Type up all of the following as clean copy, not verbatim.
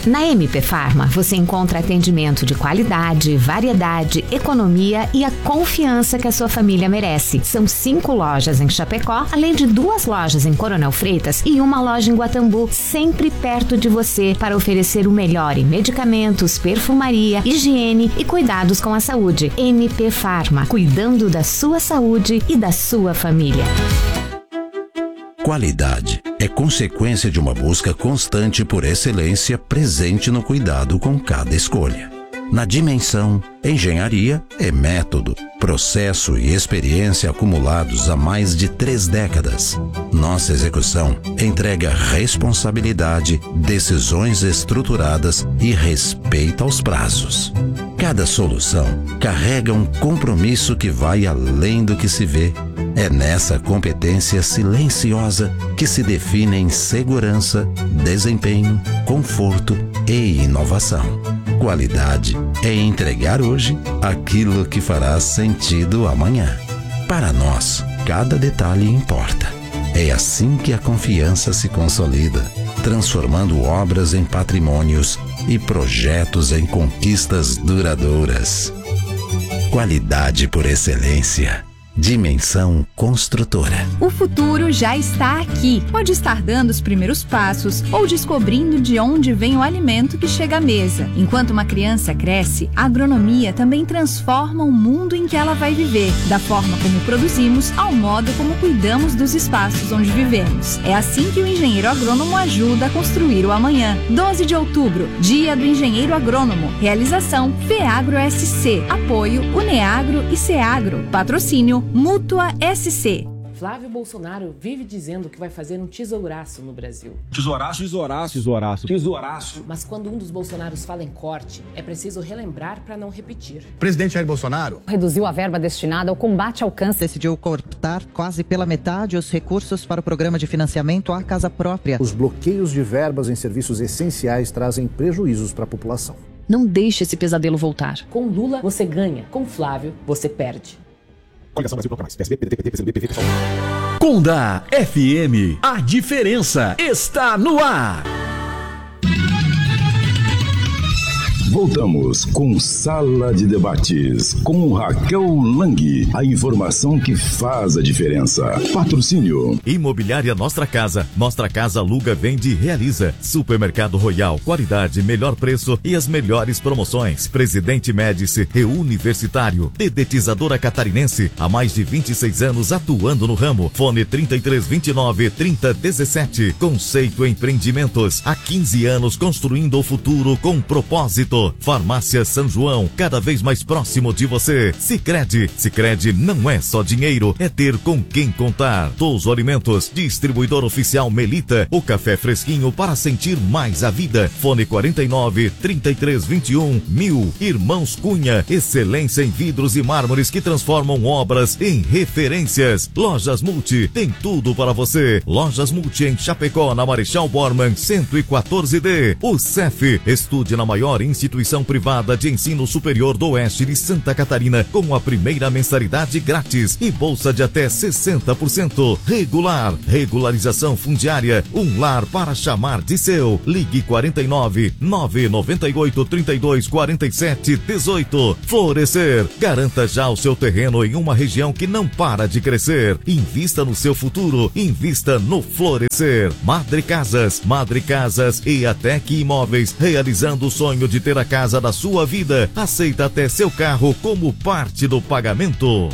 Na MP Farma, você encontra atendimento de qualidade, variedade, economia e a confiança que a sua família merece. São 5 lojas em Chapecó, além de 2 lojas em Coronel Freitas e 1 loja em Guatambu, sempre perto de você para oferecer o melhor em medicamentos, perfumaria, higiene e cuidados com a saúde. MP Farma, cuidando da sua saúde e da sua família. Qualidade é consequência de uma busca constante por excelência presente no cuidado com cada escolha. Na Dimensão, engenharia é método, processo e experiência acumulados há mais de 3 décadas. Nossa execução entrega responsabilidade, decisões estruturadas e respeito aos prazos. Cada solução carrega um compromisso que vai além do que se vê. É nessa competência silenciosa que se definem segurança, desempenho, conforto e inovação. Qualidade é entregar hoje aquilo que fará sentido amanhã. Para nós, cada detalhe importa. É assim que a confiança se consolida, transformando obras em patrimônios e projetos em conquistas duradouras. Qualidade por excelência. Dimensão Construtora. O futuro já está aqui. Pode estar dando os primeiros passos ou descobrindo de onde vem o alimento que chega à mesa. Enquanto uma criança cresce, a agronomia também transforma o mundo em que ela vai viver, da forma como produzimos ao modo como cuidamos dos espaços onde vivemos. É assim que o engenheiro agrônomo ajuda a construir o amanhã. 12 de outubro, Dia do Engenheiro Agrônomo. Realização FEAGRO SC. Apoio Uneagro e Ceagro. Patrocínio Mútua SC. Flávio Bolsonaro vive dizendo que vai fazer um tesouraço no Brasil. Tesouraço? Tesouraço. Tesouraço. Tesouraço. Mas quando um dos Bolsonaros fala em corte, é preciso relembrar para não repetir. Presidente Jair Bolsonaro reduziu a verba destinada ao combate ao câncer. Decidiu cortar quase pela metade os recursos para o programa de financiamento à casa própria. Os bloqueios de verbas em serviços essenciais trazem prejuízos para a população. Não deixe esse pesadelo voltar. Com Lula, você ganha. Com Flávio, você perde. Conda FM, a diferença está no ar. Voltamos com Sala de Debates, com Raquel Lang. A informação que faz a diferença. Patrocínio. Imobiliária Nossa Casa. Nossa Casa aluga, vende e realiza. Supermercado Royal. Qualidade, melhor preço e as melhores promoções. Presidente Médici e Universitário. Dedetizadora Catarinense. Há mais de 26 anos atuando no ramo. Fone 3329-3017. Conceito Empreendimentos. Há 15 anos construindo o futuro com propósito. Farmácia São João, cada vez mais próximo de você. Sicredi. Sicredi não é só dinheiro, é ter com quem contar. Touso Alimentos, distribuidor oficial Melita, o café fresquinho para sentir mais a vida. Fone 49-3321-1000. Irmãos Cunha, excelência em vidros e mármores que transformam obras em referências. Lojas Multi, tem tudo para você. Lojas Multi em Chapecó, na Marechal Bormann 114D. O CEF, estude na maior instituição privada de ensino superior do Oeste de Santa Catarina, com a primeira mensalidade grátis e bolsa de até 60%. Regular, regularização fundiária, um lar para chamar de seu. Ligue 49-998-32-47-18. Florescer, garanta já o seu terreno em uma região que não para de crescer. Invista no seu futuro, invista no Florescer. Madre Casas e Atec Imóveis, realizando o sonho de ter a casa da sua vida. Aceita até seu carro como parte do pagamento.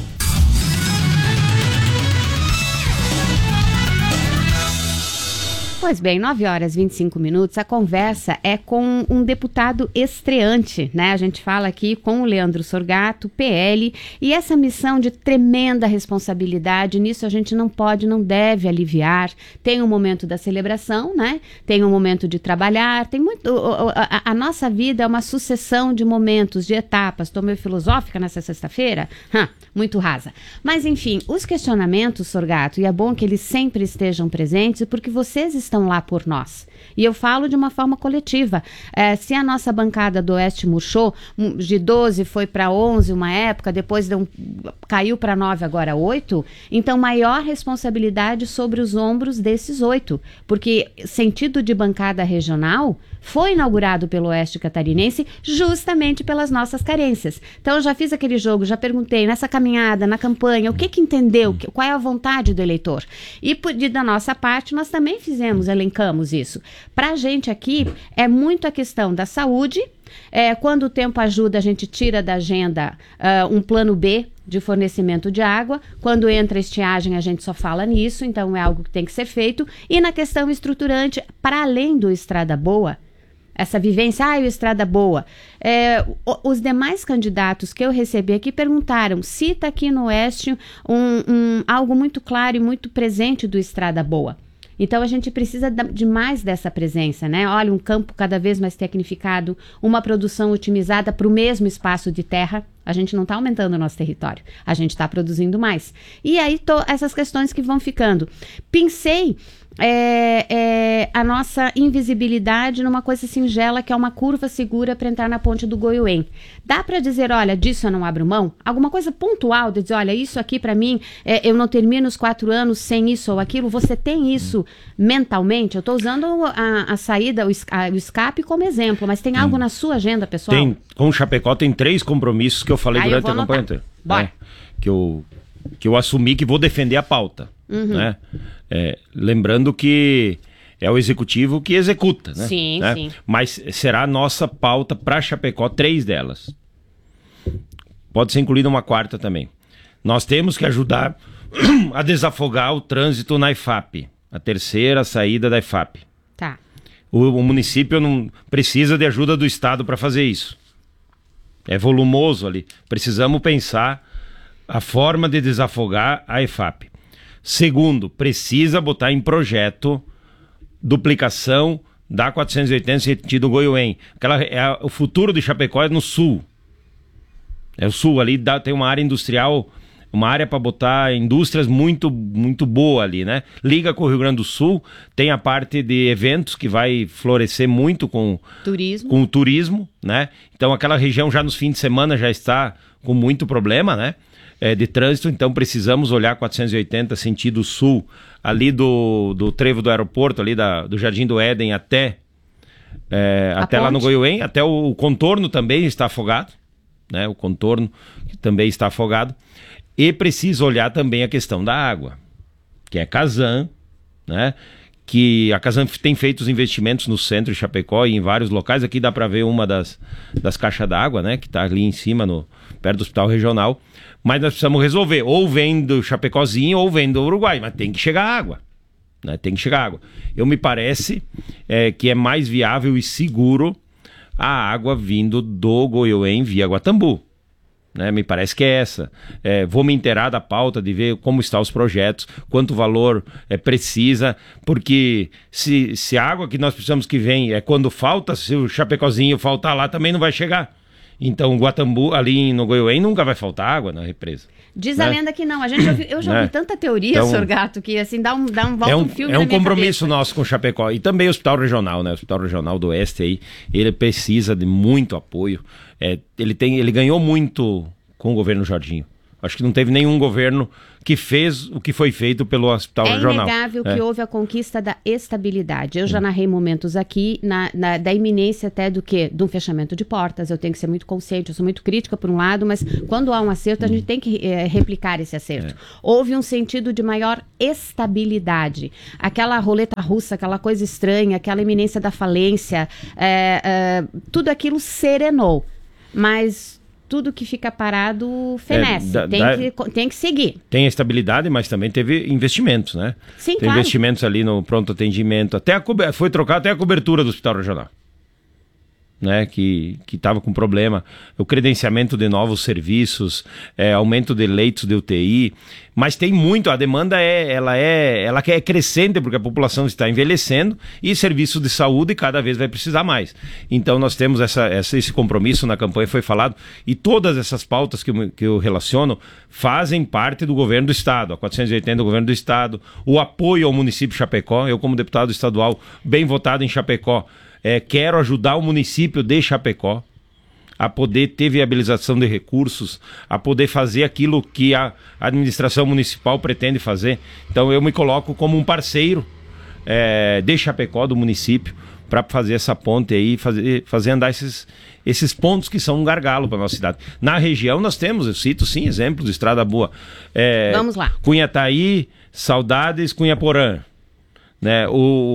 Pois bem, 9h25. A conversa é com um deputado estreante, né? A gente fala aqui com o Leandro Sorgato, PL, e essa missão de tremenda responsabilidade, nisso a gente não pode, não deve aliviar. Tem um momento da celebração, né? Tem um momento de trabalhar, tem muito... A nossa vida é uma sucessão de momentos, de etapas. Estou meio filosófica nessa sexta-feira? Muito rasa. Mas, enfim, os questionamentos, Sorgato, e é bom que eles sempre estejam presentes, porque vocês estão estão lá por nós. E eu falo de uma forma coletiva. Se a nossa bancada do Oeste murchou, de 12 foi para 11 uma época, depois caiu para 9, agora 8, então maior responsabilidade sobre os ombros desses 8, porque sentido de bancada regional foi inaugurado pelo Oeste Catarinense justamente pelas nossas carências. Então eu já fiz aquele jogo, já perguntei nessa caminhada, na campanha, o que entendeu, qual é a vontade do eleitor. E da nossa parte nós também elencamos isso. Para a gente aqui é muito a questão da saúde. Quando o tempo ajuda, a gente tira da agenda um plano B de fornecimento de água. Quando entra a estiagem, a gente só fala nisso, então é algo que tem que ser feito. E na questão estruturante, para além do Estrada Boa, essa vivência, o Estrada Boa, os demais candidatos que eu recebi aqui perguntaram, cita aqui no Oeste algo muito claro e muito presente do Estrada Boa. Então a gente precisa de mais dessa presença, né? Olha, um campo cada vez mais tecnificado, uma produção otimizada para o mesmo espaço de terra. A gente não está aumentando o nosso território, a gente está produzindo mais. E aí essas questões que vão ficando. Pensei a nossa invisibilidade numa coisa singela, que é uma curva segura para entrar na ponte do Goiuém. Dá para dizer, olha, disso eu não abro mão? Alguma coisa pontual de dizer, olha, isso aqui para mim, eu não termino os 4 anos sem isso ou aquilo. Você tem isso mentalmente? Eu estou usando a saída, o escape como exemplo, mas tem algo na sua agenda, pessoal? Com o Chapecó tem 3 compromissos que eu falei durante a campanha inteira. Que eu assumi que vou defender a pauta. Né? Lembrando que é o executivo que executa, né? Sim, né? Sim. Mas será a nossa pauta para Chapecó, 3 delas. Pode ser incluída uma 4ª também. Nós temos que ajudar a desafogar o trânsito na IFAP, a terceira saída da IFAP. Tá. O município não precisa de ajuda do Estado para fazer isso. É volumoso ali. Precisamos pensar a forma de desafogar a IFAP. Segundo, precisa botar em projeto duplicação da 480 sentido Goiuém. O futuro de Chapecó é no sul. É o sul, ali tem uma área industrial, uma área para botar indústrias muito, muito boa ali, né? Liga com o Rio Grande do Sul, tem a parte de eventos que vai florescer muito com o turismo, né? Então aquela região já nos fins de semana já está com muito problema, né? De trânsito, então precisamos olhar 480 sentido sul, ali do trevo do aeroporto, ali do Jardim do Éden até lá no Goiuém, até o contorno também está afogado, né? O contorno também está afogado. E precisa olhar também a questão da água, que é Casan, né? Que a Casan tem feito os investimentos no centro de Chapecó e em vários locais. Aqui dá para ver uma das caixas d'água, né? Que está ali em cima, perto do Hospital Regional. Mas nós precisamos resolver. Ou vem do Chapecózinho ou vem do Uruguai. Mas tem que chegar água. Né? Tem que chegar água. Me parece que é mais viável e seguro a água vindo do Goiuém via Guatambu. Né? Me parece que é essa. Vou me inteirar da pauta, de ver como estão os projetos, quanto valor precisa, porque se a água que nós precisamos que vem quando falta, se o Chapecózinho faltar lá, também não vai chegar. Então, Guatambu, ali no Goiuém, nunca vai faltar água na represa. Diz a lenda que não. Eu já ouvi tanta teoria, então, Sr. Gato, que assim, volta um filme na minha compromisso cabeça. Nosso com o Chapecó. E também o Hospital Regional, né? O Hospital Regional do Oeste aí, ele precisa de muito apoio. Ele ganhou muito com o governo Jorginho. Acho que não teve nenhum governo que fez o que foi feito pelo Hospital Regional. É inegável que houve a conquista da estabilidade. Eu já narrei momentos aqui da iminência até de um fechamento de portas. Eu tenho que ser muito consciente, eu sou muito crítica por um lado, mas quando há um acerto, a gente tem que replicar esse acerto. Houve um sentido de maior estabilidade. Aquela roleta russa, aquela coisa estranha, aquela iminência da falência, tudo aquilo serenou. Mas tudo que fica parado fenece. Tem que seguir. Tem a estabilidade, mas também teve investimentos, né? Sim, tem claro. Investimentos ali no pronto atendimento. Foi trocado até a cobertura do Hospital Regional. né, que estava com problema, o credenciamento de novos serviços, aumento de leitos de UTI, mas tem muito, a demanda ela é crescente porque a população está envelhecendo e serviços de saúde cada vez vai precisar mais. Então nós temos esse compromisso, na campanha foi falado, e todas essas pautas que eu relaciono fazem parte do governo do Estado, a 480 do governo do Estado, o apoio ao município de Chapecó. Eu, como deputado estadual bem votado em Chapecó, quero ajudar o município de Chapecó a poder ter viabilização de recursos, a poder fazer aquilo que a administração municipal pretende fazer. Então eu me coloco como um parceiro de Chapecó, do município, para fazer essa ponte aí, fazer andar esses pontos que são um gargalo para a nossa cidade. Na região nós temos, eu cito sim, exemplos de estrada boa. Vamos lá. Cunhataí, Saudades, Cunhaporã. Né?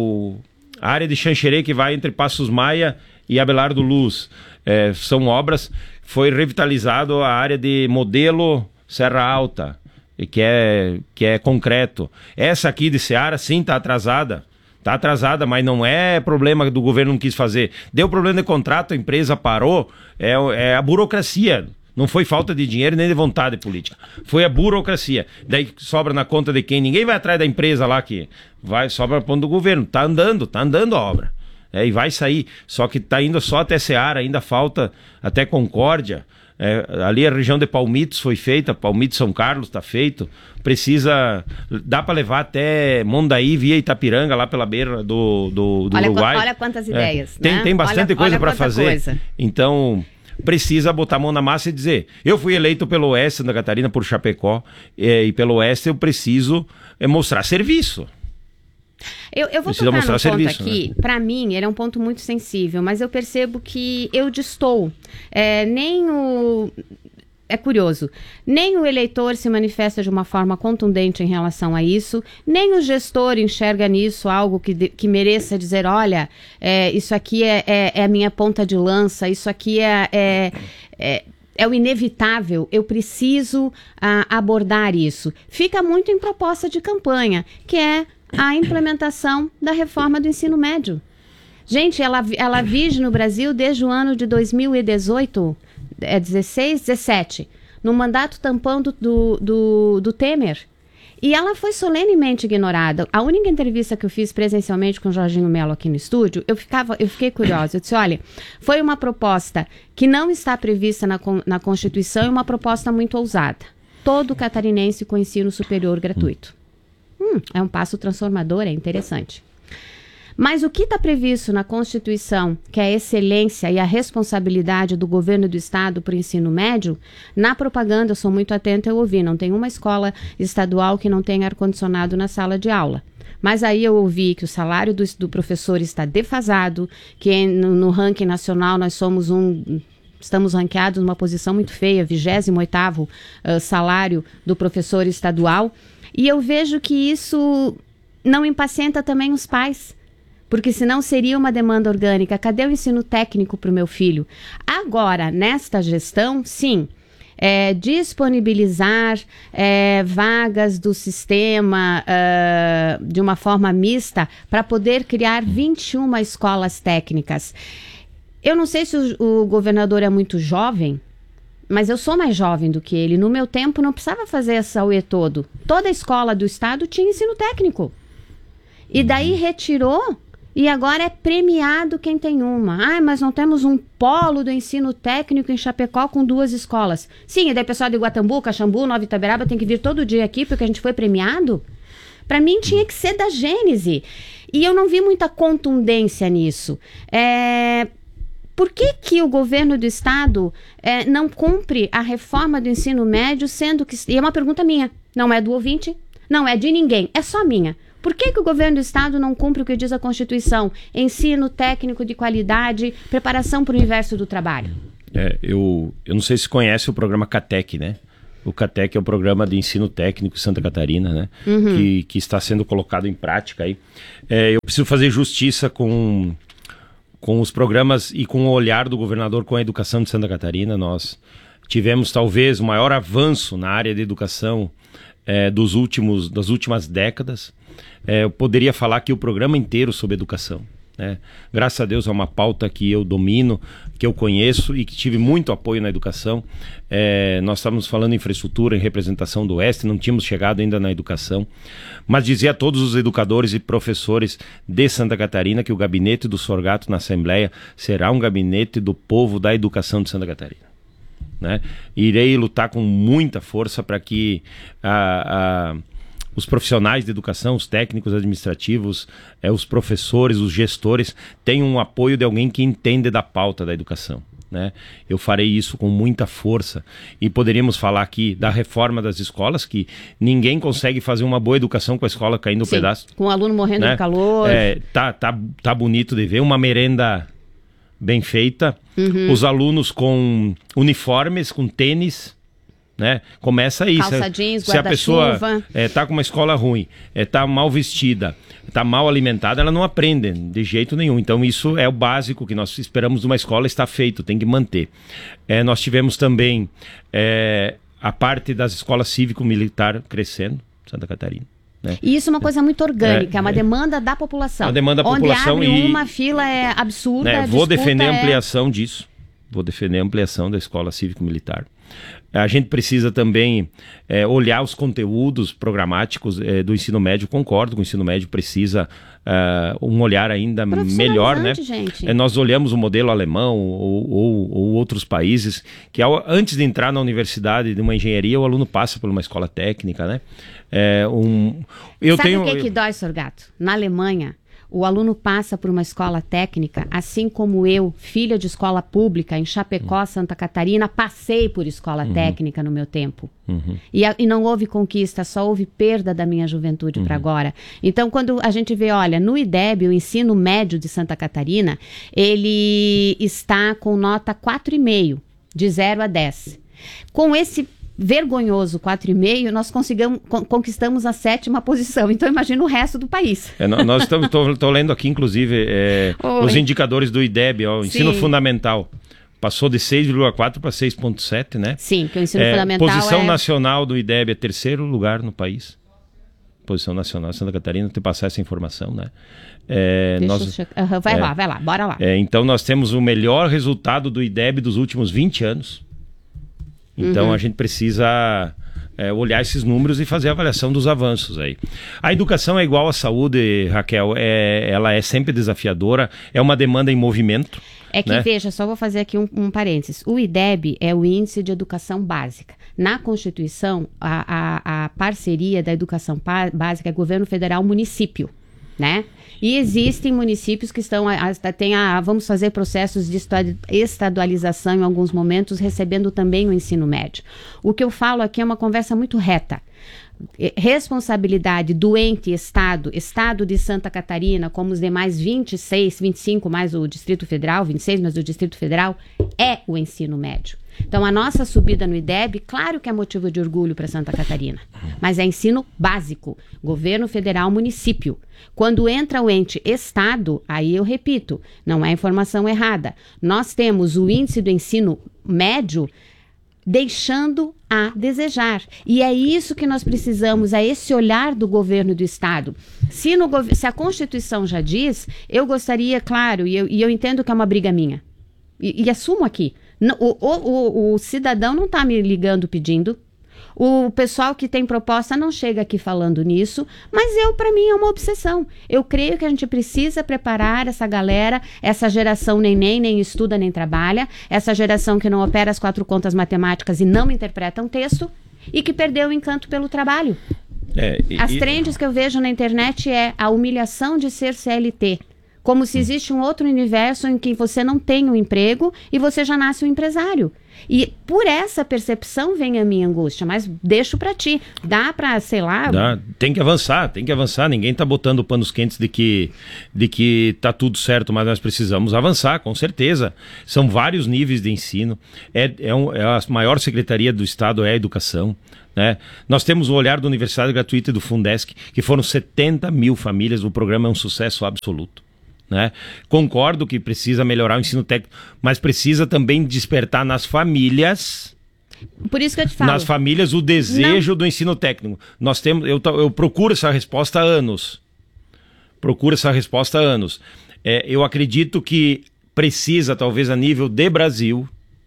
A área de Xanxerê, que vai entre Passos Maia e Abelardo Luz. São obras, foi revitalizado a área de Modelo Serra Alta, que é concreto. Essa aqui de Seara, sim, está atrasada. Está atrasada, mas não é problema do governo não quis fazer. Deu problema de contrato, a empresa parou, é a burocracia. Não foi falta de dinheiro nem de vontade política. Foi a burocracia. Daí sobra na conta de quem? Ninguém vai atrás da empresa lá que sobra na ponta do governo. Tá andando a obra. E vai sair. Só que tá indo só até Seara, ainda falta até Concórdia. Ali a região de Palmitos foi feita, Palmitos São Carlos está feito. Dá para levar até Mondaí via Itapiranga, lá pela beira do Uruguai. Olha quantas ideias. Né? Tem bastante coisa para fazer. Então precisa botar a mão na massa e dizer: eu fui eleito pelo Oeste Santa Catarina, por Chapecó, e pelo Oeste eu preciso mostrar serviço. Eu vou tocar num ponto aqui, né? Para mim, ele é um ponto muito sensível, mas eu percebo que eu destoo. É curioso, nem o eleitor se manifesta de uma forma contundente em relação a isso, nem o gestor enxerga nisso algo que mereça dizer: olha, isso aqui é a minha ponta de lança, isso aqui é o inevitável, eu preciso abordar isso. Fica muito em proposta de campanha, que é a implementação da reforma do ensino médio. Gente, ela vige no Brasil desde o ano de 2018, 16, 17, no mandato tampão do Temer. E ela foi solenemente ignorada. A única entrevista que eu fiz presencialmente com o Jorginho Melo aqui no estúdio, eu fiquei curiosa. Eu disse: olha, foi uma proposta que não está prevista na Constituição e uma proposta muito ousada. Todo catarinense com ensino superior gratuito. É um passo transformador, é interessante. Mas o que está previsto na Constituição, que é a excelência e a responsabilidade do governo do Estado para o ensino médio, na propaganda, eu sou muito atenta, eu ouvi, não tem uma escola estadual que não tenha ar-condicionado na sala de aula. Mas aí eu ouvi que o salário do professor está defasado, que no ranking nacional nós estamos ranqueados numa posição muito feia, 28º salário do professor estadual. E eu vejo que isso não impacienta também os pais, porque senão seria uma demanda orgânica. Cadê o ensino técnico para o meu filho? Agora, nesta gestão, sim, disponibilizar vagas do sistema de uma forma mista para poder criar 21 escolas técnicas. Eu não sei se o governador é muito jovem, mas eu sou mais jovem do que ele. No meu tempo não precisava fazer essa UE todo. Toda a escola do estado tinha ensino técnico. E daí retirou e agora é premiado quem tem uma. Mas não temos um polo do ensino técnico em Chapecó com 2 escolas. Sim, e daí o pessoal de Guatambu, Caxambu, Nova Itaberaba tem que vir todo dia aqui porque a gente foi premiado? Para mim tinha que ser da Gênese. E eu não vi muita contundência nisso. Por que o governo do estado não cumpre a reforma do ensino médio, sendo que... E é uma pergunta minha, não é do ouvinte, não é de ninguém, é só minha. Por que o governo do estado não cumpre o que diz a Constituição? Ensino técnico de qualidade, preparação para o universo do trabalho. Eu não sei se conhece o programa CATEC, né? O CATEC é o programa de ensino técnico de Santa Catarina, né? Que está sendo colocado em prática aí. Eu preciso fazer justiça com os programas e com o olhar do governador com a educação de Santa Catarina. Nós tivemos talvez o maior avanço na área de educação das últimas décadas. Eu poderia falar aqui o programa inteiro sobre educação. né? Graças a Deus é uma pauta que eu domino, que eu conheço e que tive muito apoio na educação. Nós estávamos falando em infraestrutura, em representação do Oeste, não tínhamos chegado ainda na educação, mas dizia a todos os educadores e professores de Santa Catarina que o gabinete do Sorgato na Assembleia será um gabinete do povo da educação de Santa Catarina, né? Irei lutar com muita força para que os profissionais de educação, os técnicos administrativos, os professores, os gestores, tenham um apoio de alguém que entende da pauta da educação, né? Eu farei isso com muita força. E poderíamos falar aqui da reforma das escolas, que ninguém consegue fazer uma boa educação com a escola caindo no pedaço. Com o aluno morrendo, né, de calor. Tá bonito de ver, uma merenda bem feita, os alunos com uniformes, com tênis, né? Começa aí. Calça jeans, se a pessoa tá com uma escola ruim, tá mal vestida, tá mal alimentada, ela não aprende de jeito nenhum. Então isso é o básico que nós esperamos de uma escola, está feito, tem que manter. Nós tivemos também a parte das escolas cívico-militar crescendo, Santa Catarina, né? E isso é uma coisa muito orgânica, é uma demanda da população. A demanda da população. Onde abre uma fila é absurda. Né? Vou defender a ampliação disso. Vou defender a ampliação da escola cívico-militar. A gente precisa também olhar os conteúdos programáticos do ensino médio. Concordo que o ensino médio precisa um olhar ainda melhor, né? Nós olhamos o modelo alemão ou outros países que antes de entrar na universidade de uma engenharia, o aluno passa por uma escola técnica, né? Sabe o que dói, Sorgato? Na Alemanha, o aluno passa por uma escola técnica, assim como eu, filha de escola pública em Chapecó, Santa Catarina, passei por escola técnica no meu tempo. E não houve conquista, só houve perda da minha juventude para agora. Então, quando a gente vê, olha, no IDEB, o ensino médio de Santa Catarina, ele está com nota 4,5, de 0 a 10. Com esse vergonhoso 4,5, nós conquistamos a 7ª posição. Então imagina o resto do país. Nós estou lendo aqui, inclusive, os indicadores do IDEB, o ensino fundamental. Passou de 6,4 para 6,7, né? Sim, que o ensino fundamental posição nacional do IDEB é 3º lugar no país. Posição nacional de Santa Catarina, te passar essa informação, né? Vai lá, bora lá. Então nós temos o melhor resultado do IDEB dos últimos 20 anos. Então a gente precisa olhar esses números e fazer a avaliação dos avanços aí. A educação é igual à saúde, Raquel, ela é sempre desafiadora, é uma demanda em movimento. Que, veja, só vou fazer aqui um parênteses. O IDEB é o Índice de Educação Básica. Na Constituição, a parceria da educação básica é governo federal-município, né? E existem municípios que vamos fazer processos de estadualização em alguns momentos, recebendo também o ensino médio. O que eu falo aqui é uma conversa muito reta. Responsabilidade do ente Estado de Santa Catarina, como os demais 26, 25, mais o Distrito Federal, 26, mais o Distrito Federal, é o ensino médio. Então, a nossa subida no IDEB, claro que é motivo de orgulho para Santa Catarina, mas é ensino básico, governo federal, município. Quando entra o ente Estado, aí eu repito, não é informação errada. Nós temos o índice do ensino médio deixando a desejar. E é isso que nós precisamos, é esse olhar do governo e do Estado. Se a Constituição já diz, eu gostaria, claro, e eu entendo que é uma briga minha, e assumo aqui, o cidadão não está me ligando pedindo, o pessoal que tem proposta não chega aqui falando nisso, mas para mim é uma obsessão. Eu creio que a gente precisa preparar essa galera, essa geração nem estuda nem trabalha, essa geração que não opera as 4 contas matemáticas e não interpreta um texto e que perdeu o encanto pelo trabalho. As trends que eu vejo na internet é a humilhação de ser CLT. Como se existe um outro universo em que você não tem um emprego e você já nasce um empresário. E por essa percepção vem a minha angústia, mas deixo para ti. Dá para, sei lá... Tem que avançar. Ninguém tá botando panos quentes de que tá tudo certo, mas nós precisamos avançar, com certeza. São vários níveis de ensino. A maior secretaria do Estado é a educação, né? Nós temos o olhar da Universidade Gratuita e do Fundesc, que foram 70 mil famílias. O programa é um sucesso absoluto, né? Concordo que precisa melhorar o ensino técnico, mas precisa também despertar nas famílias. Por isso que eu te falo. Nas famílias o desejo do ensino técnico. Eu procuro essa resposta há anos. Eu acredito que precisa, talvez a nível de Brasil,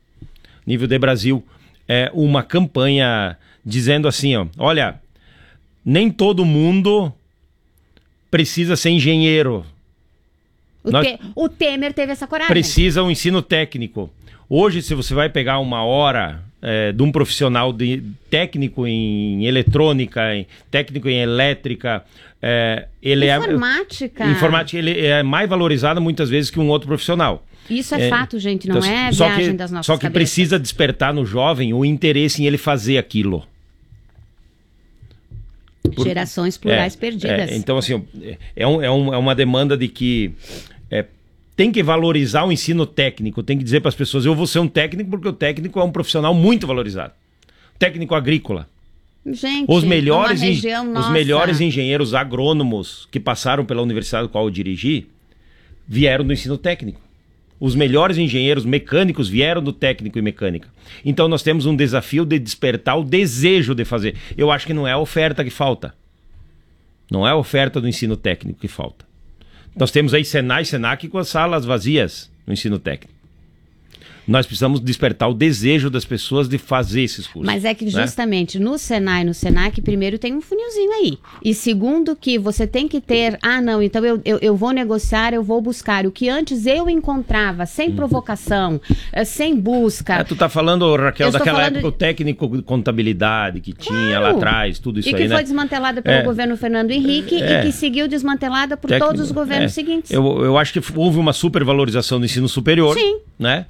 uma campanha dizendo assim, ó, olha, nem todo mundo precisa ser engenheiro. O Temer teve essa coragem. Precisa um ensino técnico. Hoje, se você vai pegar uma hora de um profissional técnico em eletrônica, técnico em elétrica, informática, ele é mais valorizado muitas vezes que um outro profissional. Isso é fato, gente, não é viagem das nossas Só que cabeças. precisa despertar no jovem o interesse em ele fazer aquilo. Gerações plurais perdidas. Então, assim, é uma demanda de que tem que valorizar o ensino técnico, tem que dizer para as pessoas, eu vou ser um técnico porque o técnico é um profissional muito valorizado. Técnico agrícola. Gente, os melhores melhores engenheiros agrônomos que passaram pela universidade do qual eu dirigi vieram do ensino técnico. Os melhores engenheiros mecânicos vieram do técnico e mecânica. Então nós temos um desafio de despertar o desejo de fazer. Eu acho que não é a oferta que falta. Não é a oferta do ensino técnico que falta. Nós temos aí Senai e Senac com as salas vazias no ensino técnico. Nós precisamos despertar o desejo das pessoas de fazer esses cursos. Mas é que justamente no Senai e no Senac, primeiro tem um funilzinho aí. E segundo que você tem que ter, então eu vou negociar, eu vou buscar o que antes eu encontrava, sem provocação, sem busca. Tu tá falando, Raquel, daquela época o técnico de contabilidade que tinha lá atrás, tudo isso aí, né? E que foi desmantelada pelo governo Fernando Henrique e que seguiu desmantelada por todos os governos seguintes. Eu acho que houve uma supervalorização do ensino superior, né?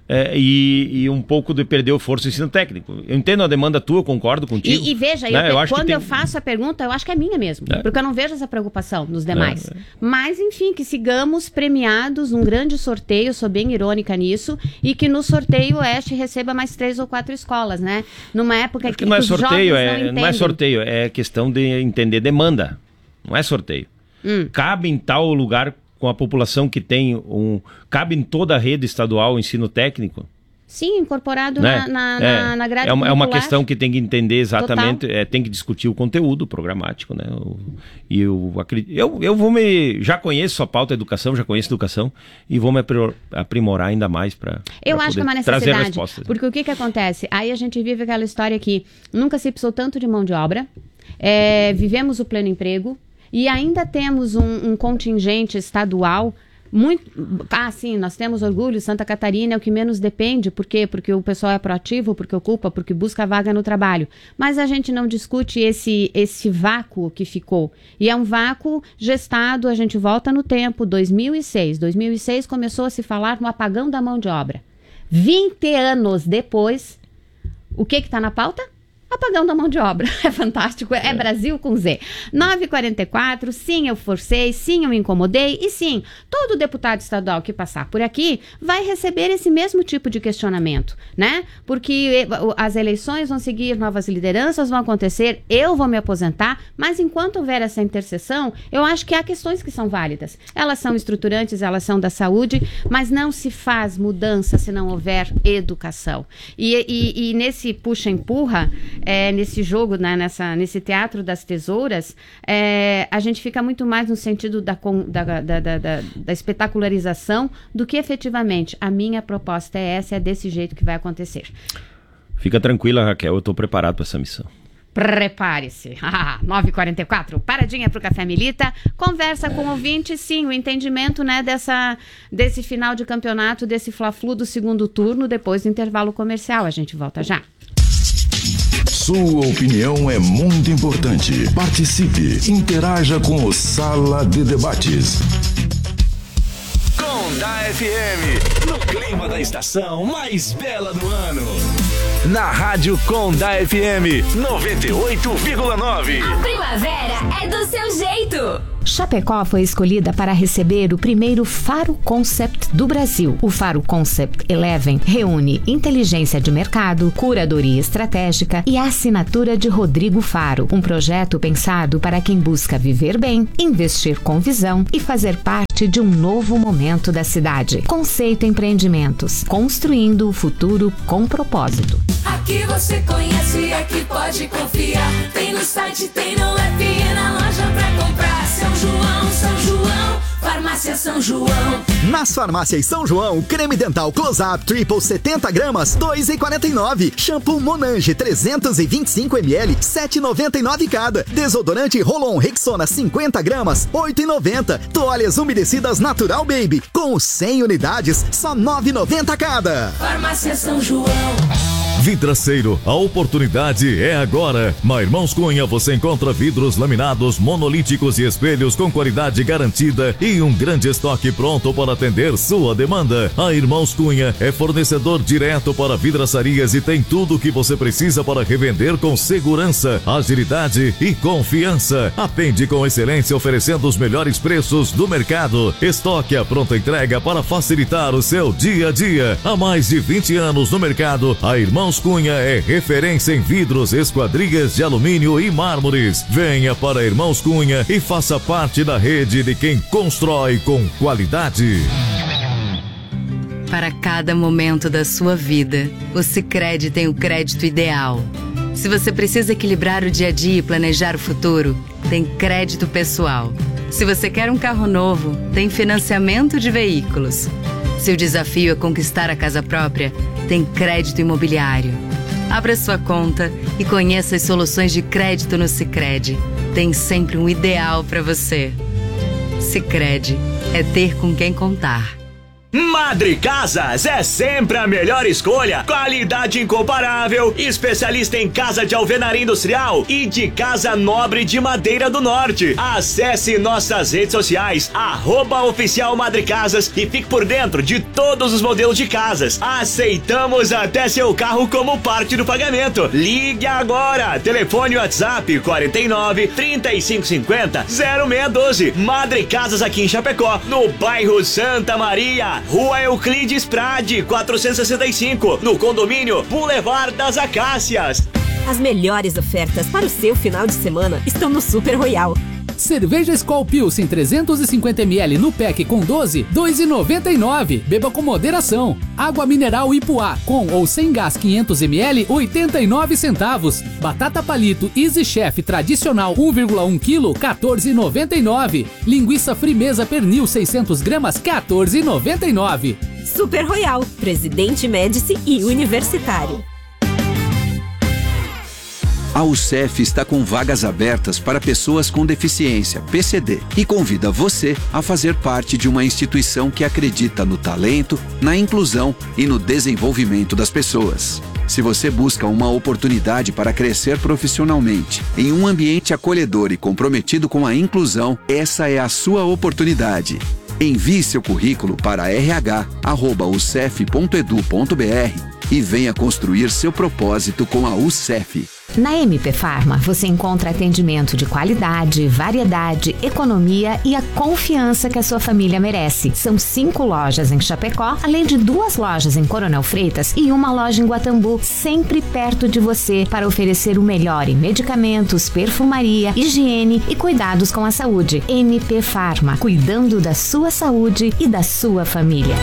E um pouco de perder o força do ensino técnico. Eu entendo a demanda tua, eu concordo contigo. E veja, né? quando eu faço a pergunta, eu acho que é minha mesmo. Porque eu não vejo essa preocupação nos demais. Mas, enfim, que sigamos premiados num grande sorteio, sou bem irônica nisso, e que no sorteio o Oeste receba mais 3 ou 4 escolas, né? Numa época que não é os sorteio, jovens não é sorteio, é questão de entender demanda. Não é sorteio. Cabe em tal lugar com a população que tem cabe em toda a rede estadual o ensino técnico? Sim, incorporado, né? na grade curricular. É uma questão que tem que entender exatamente, tem que discutir o conteúdo programático, né? E eu já conheço a pauta educação, já conheço educação e vou me aprimorar ainda mais para eu acho que é uma trazer necessidade, respostas. Porque o que acontece? Aí a gente vive aquela história que nunca se precisou tanto de mão de obra, vivemos o pleno emprego, e ainda temos um contingente estadual muito... sim, nós temos orgulho, Santa Catarina é o que menos depende. Por quê? Porque o pessoal é proativo, porque ocupa, porque busca a vaga no trabalho. Mas a gente não discute esse vácuo que ficou. E é um vácuo gestado, a gente volta no tempo, 2006. 2006 começou a se falar no apagão da mão de obra. 20 anos depois, o que está na pauta? Apagão da mão de obra. É fantástico. É Brasil com Z. 9h44, sim, eu forcei, sim, eu me incomodei e sim, todo deputado estadual que passar por aqui vai receber esse mesmo tipo de questionamento, né? Porque as eleições vão seguir, novas lideranças vão acontecer, eu vou me aposentar, mas enquanto houver essa interseção, eu acho que há questões que são válidas. Elas são estruturantes, elas são da saúde, mas não se faz mudança se não houver educação. E nesse puxa-empurra, nesse jogo, né, nesse teatro das tesouras, a gente fica muito mais no sentido da espetacularização do que efetivamente a minha proposta é essa, é desse jeito que vai acontecer. Fica tranquila, Raquel, eu estou preparado para essa missão. Prepare-se. 9h44, paradinha pro Café Milita, conversa com o ouvinte, sim, o entendimento, né, desse final de campeonato, desse Fla-Flu do segundo turno, depois do intervalo comercial. A gente volta já. Sua opinião é muito importante. Participe, interaja com o Sala de Debates. Conda FM, no clima da estação mais bela do ano. Na Rádio Conda FM 98,9. A primavera é do seu jeito. Chapecó foi escolhida para receber o primeiro Faro Concept do Brasil. O Faro Concept 11 reúne inteligência de mercado, curadoria estratégica e a assinatura de Rodrigo Faro. Um projeto pensado para quem busca viver bem, investir com visão e fazer parte de um novo momento da cidade. Conceito Empreendimentos, construindo o futuro com propósito. Aqui você conhece, aqui pode confiar. Tem no site, tem no app e na loja pra comprar. Seu João, São João, Farmácia São João. Nas farmácias São João, creme dental Close-Up Triple 70 gramas, R$ 2,49. Shampoo Monange 325 ml, R$ 7,99 cada. Desodorante Rolon Rexona 50 gramas, R$ 8,90. Toalhas umedecidas Natural Baby, com 100 unidades, só R$ 9,90 cada. Farmácia São João. Vidraceiro, a oportunidade é agora. Na Irmãos Cunha você encontra vidros laminados, monolíticos e espelhos com qualidade garantida e um grande estoque pronto para atender sua demanda. A Irmãos Cunha é fornecedor direto para vidraçarias e tem tudo o que você precisa para revender com segurança, agilidade e confiança. Atende com excelência oferecendo os melhores preços do mercado. Estoque a pronta entrega para facilitar o seu dia a dia. Há mais de 20 anos no mercado, a Irmãos Cunha é referência em vidros, esquadrias de alumínio e mármores. Venha para Irmãos Cunha e faça parte da rede de quem constrói com qualidade. Para cada momento da sua vida, o Sicredi tem o crédito ideal. Se você precisa equilibrar o dia a dia e planejar o futuro, tem crédito pessoal. Se você quer um carro novo, tem financiamento de veículos. Se o desafio é conquistar a casa própria, tem crédito imobiliário. Abra sua conta e conheça as soluções de crédito no Sicredi. Tem sempre um ideal para você. Sicredi é ter com quem contar. Madre Casas é sempre a melhor escolha. Qualidade incomparável, especialista em casa de alvenaria industrial e de casa nobre de Madeira do Norte. Acesse nossas redes sociais, @oficial Madre Casas, e fique por dentro de todos os modelos de casas. Aceitamos até seu carro como parte do pagamento. Ligue agora. Telefone WhatsApp 49 3550 0612. Madre Casas aqui em Chapecó, no bairro Santa Maria. Rua Euclides Prade, 465, no condomínio Boulevard das Acácias. As melhores ofertas para o seu final de semana estão no Super Royal. Cerveja Skol Pilsen 350 ml no pack com 12, R$ 2,99. Beba com moderação. Água mineral Ipuá com ou sem gás 500 ml, 89 centavos. Batata palito Easy Chef tradicional 1,1 kg, R$ 14,99. Linguiça Frimeza pernil 600 gramas, R$ 14,99. Super Royal, Presidente Médici e Universitário. A UCEF está com vagas abertas para pessoas com deficiência, PCD, e convida você a fazer parte de uma instituição que acredita no talento, na inclusão e no desenvolvimento das pessoas. Se você busca uma oportunidade para crescer profissionalmente, em um ambiente acolhedor e comprometido com a inclusão, essa é a sua oportunidade. Envie seu currículo para rh@ucef.edu.br e venha construir seu propósito com a UCEF. Na MP Farma, você encontra atendimento de qualidade, variedade, economia e a confiança que a sua família merece. São 5 lojas em Chapecó, além de 2 lojas em Coronel Freitas e uma loja em Guatambu, sempre perto de você para oferecer o melhor em medicamentos, perfumaria, higiene e cuidados com a saúde. MP Farma, cuidando da sua saúde e da sua família.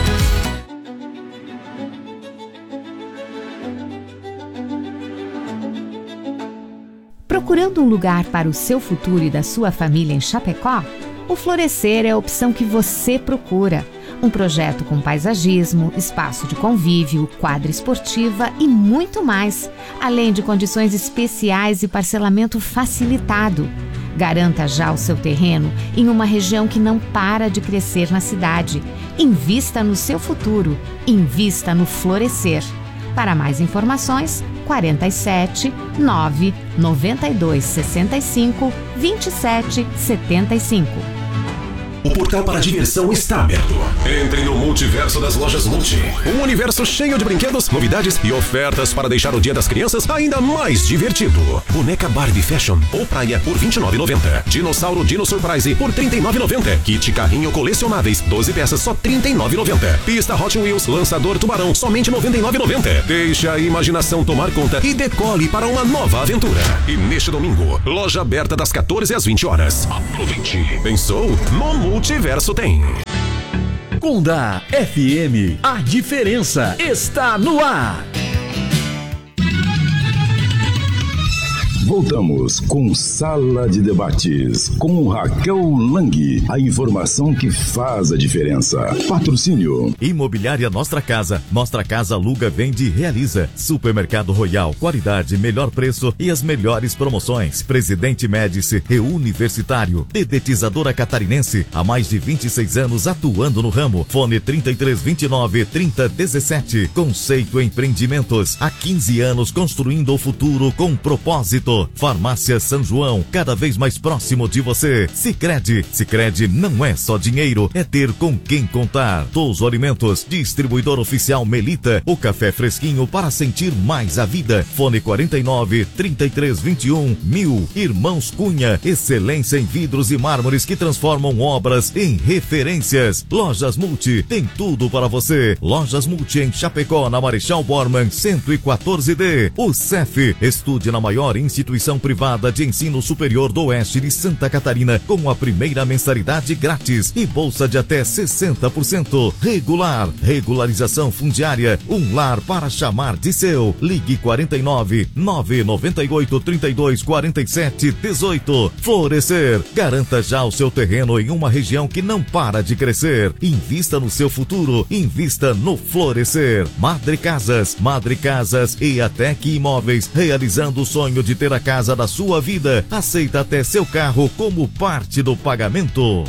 Procurando um lugar para o seu futuro e da sua família em Chapecó? O Florescer é a opção que você procura. Um projeto com paisagismo, espaço de convívio, quadra esportiva e muito mais, além de condições especiais e parcelamento facilitado. Garanta já o seu terreno em uma região que não para de crescer na cidade. Invista no seu futuro. Invista no Florescer. Para mais informações, 47 9 92 65 27 75. O portal para a diversão está aberto. Entre no multiverso das lojas Multi. Um universo cheio de brinquedos, novidades e ofertas para deixar o Dia das Crianças ainda mais divertido. Boneca Barbie Fashion ou Praia por R$ 29,90. Dinossauro Dino Surprise por R$ 39,90. Kit Carrinho Colecionáveis, 12 peças, só R$ 39,90. Pista Hot Wheels Lançador Tubarão, somente R$ 99,90. Deixe a imaginação tomar conta e decole para uma nova aventura. E neste domingo, loja aberta das 14 às 20 horas. Aproveite. Pensou? No Multiverso tem. Conda FM, a diferença está no ar. Voltamos com Sala de Debates, com Raquel Lang. A informação que faz a diferença. Patrocínio. Imobiliária Nostra Casa. Nostra Casa aluga, vende e realiza. Supermercado Royal, qualidade, melhor preço e as melhores promoções. Presidente Médici e Universitário. Dedetizadora Catarinense, há mais de 26 anos atuando no ramo. Fone 3329-3017. Conceito Empreendimentos, há 15 anos construindo o futuro com propósito. Farmácia São João, cada vez mais próximo de você. Sicredi. Sicredi não é só dinheiro, é ter com quem contar. Touso Alimentos, distribuidor oficial Melita, o café fresquinho para sentir mais a vida. Fone 49-3321-1000. Irmãos Cunha, excelência em vidros e mármores que transformam obras em referências. Lojas Multi, tem tudo para você. Lojas Multi em Chapecó, na Marechal Bormann 114D. O CEF, estude na maior instituição privada de ensino superior do oeste de Santa Catarina, com a primeira mensalidade grátis e bolsa de até 60%. Regular, regularização fundiária, um lar para chamar de seu. Ligue 49-998-32-47-18. Florescer, garanta já o seu terreno em uma região que não para de crescer. Invista no seu futuro, invista no Florescer. Madre Casas e Atec Imóveis, realizando o sonho de ter a casa da sua vida. Aceita até seu carro como parte do pagamento.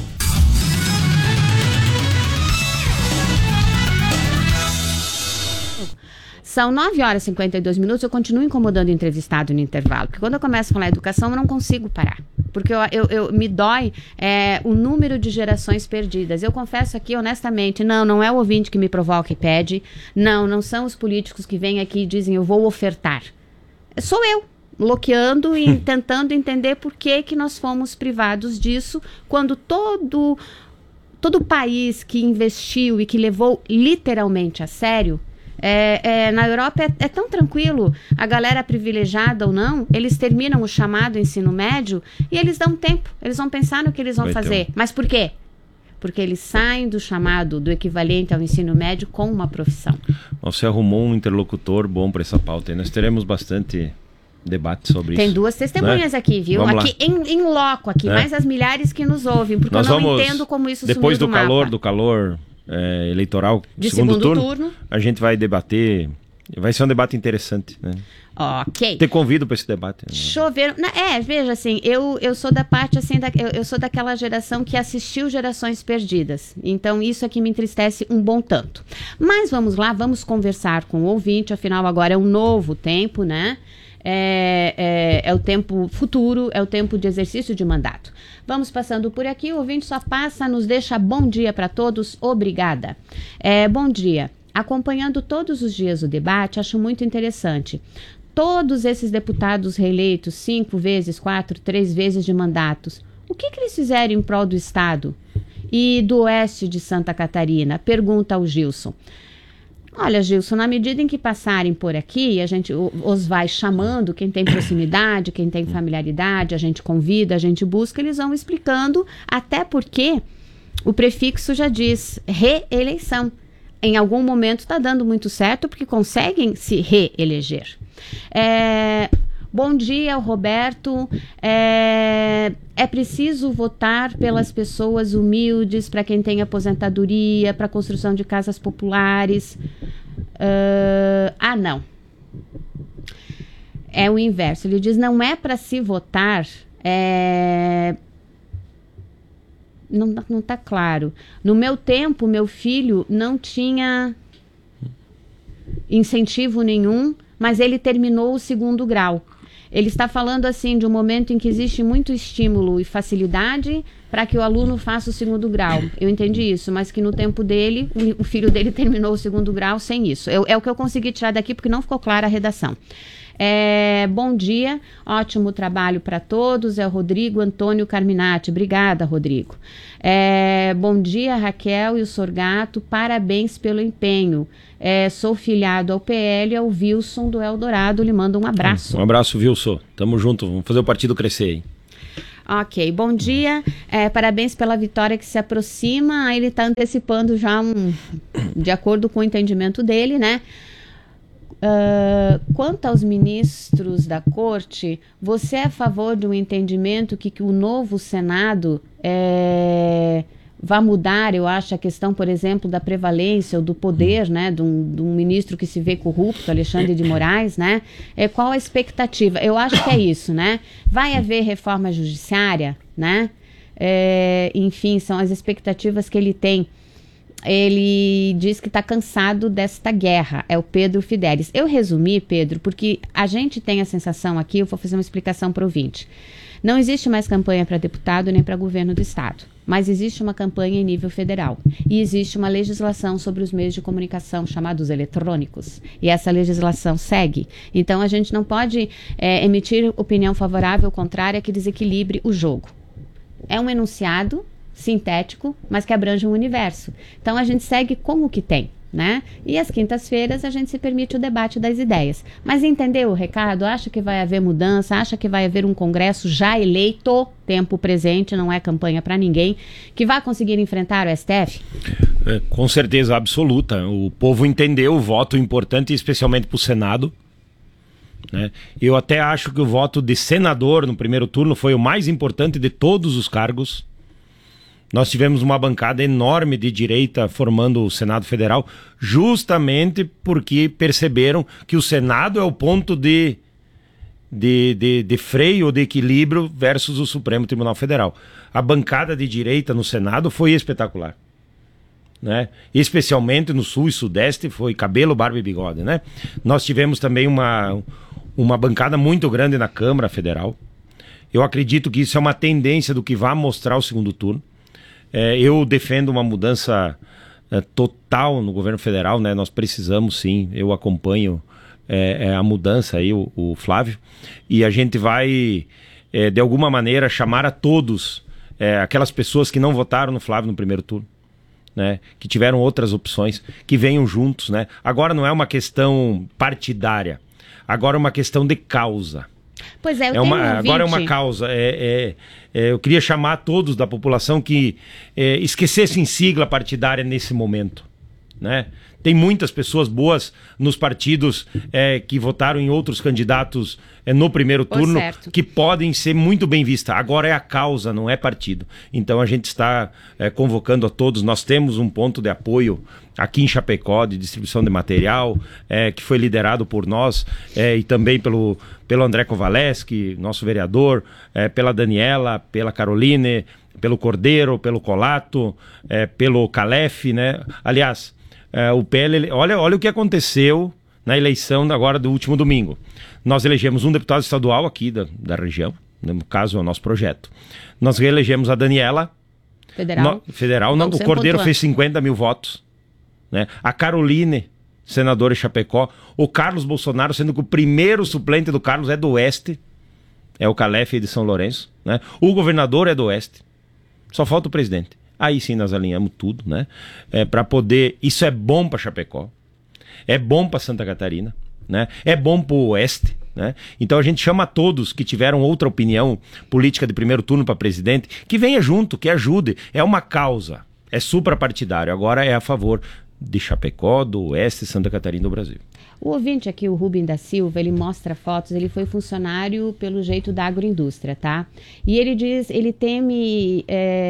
São 9h52, eu continuo incomodando o entrevistado no intervalo, porque quando eu começo a falar educação, eu não consigo parar. Porque eu me dói o número de gerações perdidas. Eu confesso aqui, honestamente, não é o ouvinte que me provoca e pede, não são os políticos que vêm aqui e dizem eu vou ofertar. Sou eu, bloqueando e tentando entender por que nós fomos privados disso, quando todo o país que investiu e que levou literalmente a sério. Na Europa é tão tranquilo, a galera privilegiada ou não, eles terminam o chamado ensino médio e eles dão tempo, eles vão pensar no que eles vão fazer. Mas por quê? Porque eles saem do chamado, do equivalente ao ensino médio com uma profissão. Você arrumou um interlocutor bom para essa pauta e nós teremos bastante debate sobre isso. Tem duas testemunhas aqui, viu? Vamos aqui em loco, mais as milhares que nos ouvem, porque nós eu não entendo como isso depois sumiu do calor eleitoral de segundo turno, a gente vai debater, vai ser um debate interessante, né? Ok. Te convido para esse debate. Chover. Veja assim, eu sou da parte assim, eu sou daquela geração que assistiu Gerações Perdidas. Então isso aqui me entristece um bom tanto. Mas vamos lá, vamos conversar com o ouvinte, afinal agora é um novo tempo, né? É o tempo futuro, é o tempo de exercício de mandato. Vamos passando por aqui, o ouvinte só passa, nos deixa bom dia para todos, obrigada. Bom dia. Acompanhando todos os dias o debate, acho muito interessante. Todos esses deputados reeleitos 5 vezes, 4, 3 vezes de mandatos, o que eles fizeram em prol do Estado e do oeste de Santa Catarina? Pergunta ao Gilson. Olha, Gilson, na medida em que passarem por aqui, a gente os vai chamando, quem tem proximidade, quem tem familiaridade, a gente convida, a gente busca, eles vão explicando, até porque o prefixo já diz reeleição. Em algum momento está dando muito certo, porque conseguem se reeleger. Bom dia, Roberto. É preciso votar pelas pessoas humildes, para quem tem aposentadoria, para a construção de casas populares. Não. É o inverso. Ele diz, não é para se votar... Não está claro. No meu tempo, meu filho não tinha incentivo nenhum, mas ele terminou o 2º grau. Ele está falando assim de um momento em que existe muito estímulo e facilidade para que o aluno faça o 2º grau. Eu entendi isso, mas que no tempo dele, o filho dele terminou o 2º grau sem isso. É o que eu consegui tirar daqui, porque não ficou clara a redação. Bom dia, ótimo trabalho para todos, é o Rodrigo Antônio Carminati. Obrigada, Rodrigo. Bom dia, Raquel e o Sorgato, parabéns pelo empenho. Sou filiado ao PL, ao Wilson do Eldorado, lhe mando um abraço. Um abraço, Wilson, tamo junto, vamos fazer o partido crescer aí. Ok, bom dia, parabéns pela vitória que se aproxima. Aí ele está antecipando já de acordo com o entendimento dele, né? Quanto aos ministros da Corte, você é a favor de um entendimento que o novo Senado vai mudar, eu acho, a questão, por exemplo, da prevalência ou do poder, né, de um ministro que se vê corrupto, Alexandre de Moraes, né? Qual a expectativa? Eu acho que é isso, né? Vai haver reforma judiciária, né? Enfim, são as expectativas que ele tem. Ele diz que está cansado desta guerra, é o Pedro Fidelis. Eu resumi, Pedro, porque a gente tem a sensação aqui, eu vou fazer uma explicação para o ouvinte. Não existe mais campanha para deputado nem para governo do estado, mas existe uma campanha em nível federal e existe uma legislação sobre os meios de comunicação chamados eletrônicos e essa legislação segue. Então a gente não pode emitir opinião favorável ou contrária que desequilibre o jogo. É um enunciado sintético, mas que abrange um universo. Então a gente segue com o que tem, né? E às quintas-feiras a gente se permite o debate das ideias. Mas entendeu o recado? Acha que vai haver mudança? Acha que vai haver um Congresso já eleito, tempo presente, não é campanha para ninguém, que vai conseguir enfrentar o STF? Com certeza absoluta. O povo entendeu o voto importante, especialmente para o Senado. Né? Eu até acho que o voto de senador no primeiro turno foi o mais importante de todos os cargos. Nós tivemos uma bancada enorme de direita formando o Senado Federal, justamente porque perceberam que o Senado é o ponto de freio ou de equilíbrio versus o Supremo Tribunal Federal. A bancada de direita no Senado foi espetacular. Né? Especialmente no Sul e Sudeste foi cabelo, barba e bigode. Né? Nós tivemos também uma bancada muito grande na Câmara Federal. Eu acredito que isso é uma tendência do que vai mostrar o segundo turno. Eu defendo uma mudança total no governo federal, né? Nós precisamos sim, eu acompanho a mudança aí, o Flávio, e a gente vai, de alguma maneira, chamar a todos, aquelas pessoas que não votaram no Flávio no primeiro turno, né? Que tiveram outras opções, que venham juntos, né? Agora não é uma questão partidária, agora é uma questão de causa. Pois é, agora é uma causa. Eu queria chamar todos da população que esquecessem sigla partidária nesse momento. Né? Tem muitas pessoas boas nos partidos que votaram em outros candidatos no primeiro turno que podem ser muito bem vistas. Agora é a causa, não é partido. Então a gente está convocando a todos. Nós temos um ponto de apoio aqui em Chapecó, de distribuição de material, que foi liderado por nós e também pelo André Kovaleski, nosso vereador, pela Daniela, pela Caroline, pelo Cordeiro, pelo Colato, pelo Calef, né? Aliás, o PL, olha o que aconteceu na eleição agora do último domingo. Nós elegemos um deputado estadual aqui da região, no caso é o nosso projeto. Nós reelegemos a Daniela. Federal não, o Cordeiro fez 50 mil votos. Né? A Caroline, senadora de Chapecó. O Carlos Bolsonaro, sendo que o primeiro suplente do Carlos é do Oeste. É o Calef de São Lourenço. Né? O governador é do Oeste. Só falta o presidente. Aí sim nós alinhamos tudo, né? Para poder... Isso é bom para Chapecó. É bom para Santa Catarina. Né? É bom para o Oeste. Né? Então a gente chama todos que tiveram outra opinião política de primeiro turno para presidente, que venha junto, que ajude. É uma causa. É suprapartidário. Agora é a favor de Chapecó, do Oeste, Santa Catarina do Brasil. O ouvinte aqui, o Rubem da Silva, ele mostra fotos, ele foi funcionário pelo jeito da agroindústria, tá? E ele diz, ele teme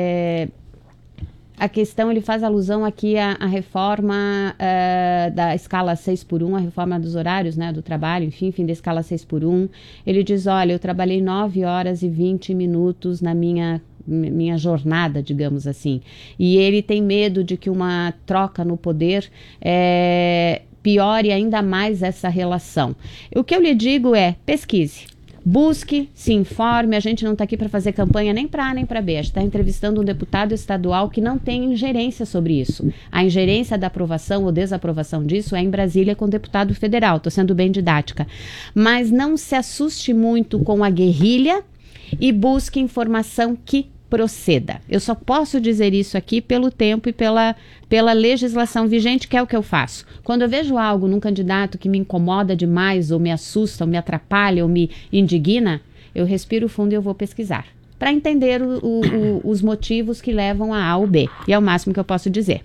a questão, ele faz alusão aqui à reforma da escala 6x1, a reforma dos horários, né, do trabalho, enfim, da escala 6x1. Ele diz, olha, eu trabalhei 9 horas e 20 minutos na minha jornada, digamos assim. E ele tem medo de que uma troca no poder piore ainda mais essa relação. O que eu lhe digo é, pesquise. Busque, se informe, a gente não está aqui para fazer campanha nem para A nem para B, a gente está entrevistando um deputado estadual que não tem ingerência sobre isso. A ingerência da aprovação ou desaprovação disso é em Brasília com o deputado federal, estou sendo bem didática. Mas não se assuste muito com a guerrilha e busque informação que proceda. Eu só posso dizer isso aqui pelo tempo e pela legislação vigente, que é o que eu faço. Quando eu vejo algo num candidato que me incomoda demais, ou me assusta, ou me atrapalha, ou me indigna, eu respiro fundo e eu vou pesquisar, para entender os motivos que levam a A ou B. E é o máximo que eu posso dizer.